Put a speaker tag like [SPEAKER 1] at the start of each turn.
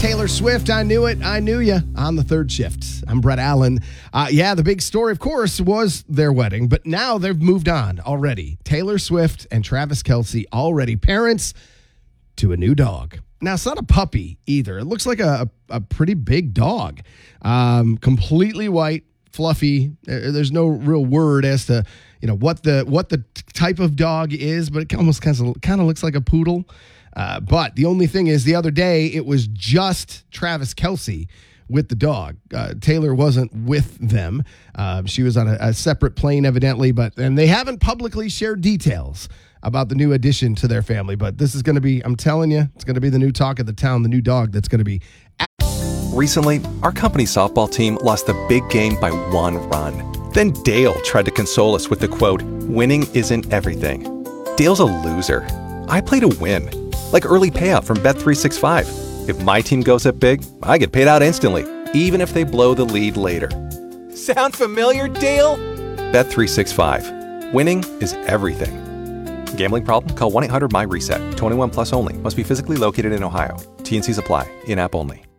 [SPEAKER 1] Taylor Swift, I Knew It, I Knew Ya on the third shift. I'm Brett Allen. The big story, of course, was their wedding, but now they've moved on already. Taylor Swift and Travis Kelce already parents to a new dog. Now, it's not a puppy either. It looks like a pretty big dog. Completely white, fluffy. There's no real word as to what the type of dog is, but it almost kind of looks like a poodle. But the only thing is, the other day, it was just Travis Kelce with the dog. Taylor wasn't with them. She was on a separate plane, evidently, and they haven't publicly shared details about the new addition to their family. But this is going to be, I'm telling you, it's going to be the new talk of the town, the new dog that's going to be.
[SPEAKER 2] Recently, our company softball team lost the big game by 1 run. Then Dale tried to console us with the quote, "Winning isn't everything." Dale's a loser. I play to win. Like early payout from Bet365. If my team goes up big, I get paid out instantly, even if they blow the lead later. Sound familiar, Dale? Bet365. Winning is everything. Gambling problem? Call 1-800-MY-RESET. 21 plus only. Must be physically located in Ohio. T&Cs apply. In-app only.